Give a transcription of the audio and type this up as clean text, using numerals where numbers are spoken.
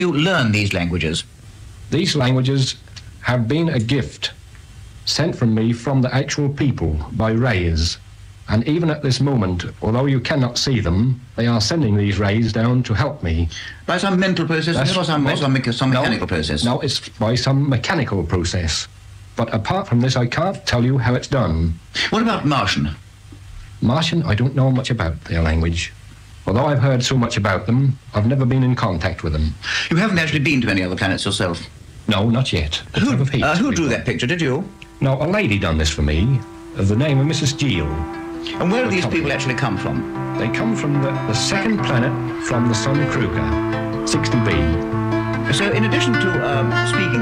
you learn these languages? These languages have been a gift sent from me from the actual people by rays. And even at this moment, although you cannot see them, they are sending these rays down to help me. By some mental process or some mechanical process? No, it's by some mechanical process. But apart from this, I can't tell you how it's done. What about Martian? Martian, I don't know much about their language. Although I've heard so much about them, I've never been in contact with them. You haven't actually been to any other planets yourself? No, not yet. Who drew that picture, did you? No, a lady done this for me, of the name of Mrs. Giel. And where do these people actually come from? They come from the second planet from the sun, Kruger, 60b. So in addition to speaking